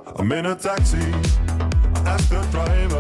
I'm in a taxi. I ask the driver